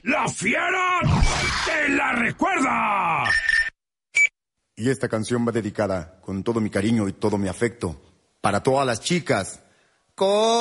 ¡La Fiera te la recuerda! Y esta canción va dedicada con todo mi cariño y todo mi afecto para todas las chicas.